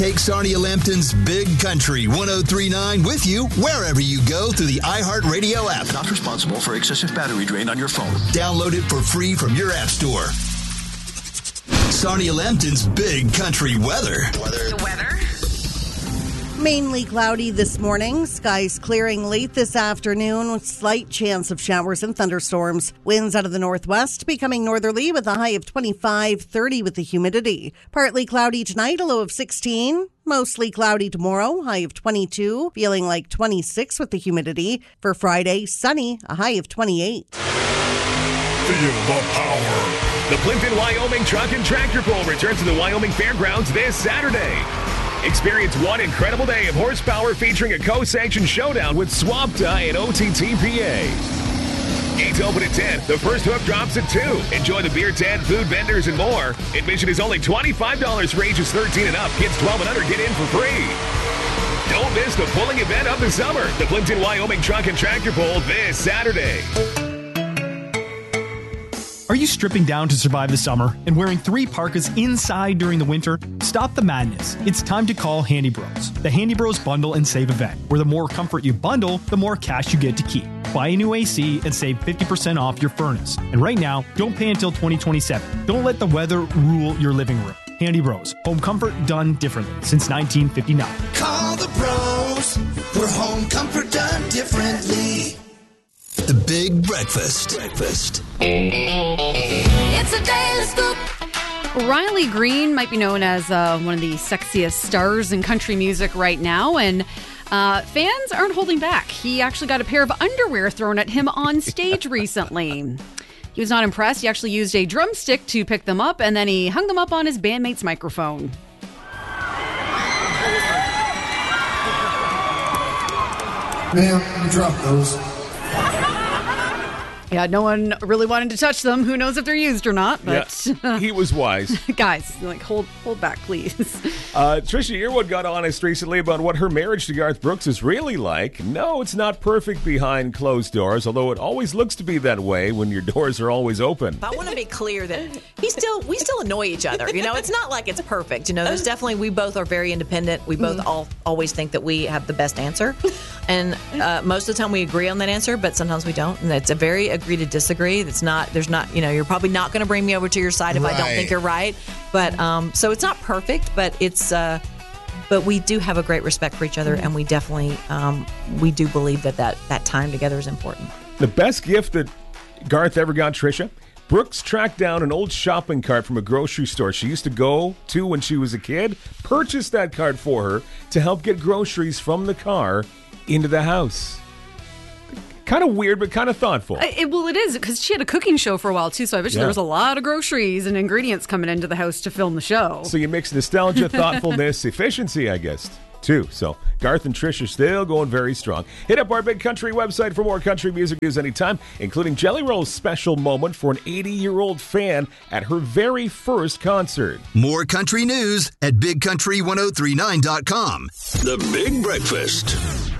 Take Sarnia Lambton's Big Country 103.9 with you wherever you go through the iHeartRadio app. Not responsible for excessive battery drain on your phone. Download it for free from your app store. Sarnia Lambton's Big Country weather. The weather? Mainly cloudy this morning. Skies clearing late this afternoon with slight chance of showers and thunderstorms. Winds out of the northwest becoming northerly with a high of 25, 30 with the humidity. Partly cloudy tonight, a low of 16. Mostly cloudy tomorrow, high of 22. Feeling like 26 with the humidity. For Friday, sunny, a high of 28. Feel the power. The Plimpton, Wyoming Truck and Tractor Pull returns to the Wyoming Fairgrounds this Saturday. Experience one incredible day of horsepower featuring a co-sanctioned showdown with Swamp Die and OTTPA. Gates open at 10. The first hook drops at 2. Enjoy the beer tent, food vendors, and more. Admission is only $25 for ages 13 and up. Kids 12 and under get in for free. Don't miss the pulling event of the summer. The Plimpton, Wyoming Truck and Tractor Pull this Saturday. Are you stripping down to survive the summer and wearing 3 parkas inside during the winter? Stop the madness. It's time to call Handy Bros. The Handy Bros Bundle and Save event, where the more comfort you bundle, the more cash you get to keep. Buy a new AC and save 50% off your furnace. And right now, don't pay until 2027. Don't let the weather rule your living room. Handy Bros. Home comfort done differently since 1959. Call the bros for home comfort done differently. The Big Breakfast. It's a daily scoop. Riley Green might be known as one of the sexiest stars in country music right now, and fans aren't holding back. He actually got a pair of underwear thrown at him on stage recently. He was not impressed. He actually used a drumstick to pick them up, and then he hung them up on his bandmate's microphone. Ma'am, you dropped those. Yeah, no one really wanted to touch them. Who knows if they're used or not? But Yeah, he was wise. Guys, hold back, please. Trisha Yearwood got honest recently about what her marriage to Garth Brooks is really like. No, it's not perfect behind closed doors, although it always looks to be that way when your doors are always open. I want to be clear that we still annoy each other. It's not like it's perfect. There's definitely, we both are very independent. We both always think that we have the best answer. And most of the time we agree on that answer, but sometimes we don't. And it's a very agree to disagree. There's not, you're probably not going to bring me over to your side if I don't think you're right. But so it's not perfect, but but we do have a great respect for each other, and we definitely we do believe that time together is important. The best gift that Garth ever got Trisha, Brooks tracked down an old shopping cart from a grocery store she used to go to when she was a kid, purchased that cart for her to help get groceries from the car into the house. Kind of weird, but kind of thoughtful. It is, because she had a cooking show for a while, too, so I bet there was a lot of groceries and ingredients coming into the house to film the show. So you mix nostalgia, thoughtfulness, efficiency, I guess, too. So Garth and Trish are still going very strong. Hit up our Big Country website for more country music news anytime, including Jelly Roll's special moment for an 80-year-old fan at her very first concert. More country news at BigCountry1039.com. The Big Breakfast.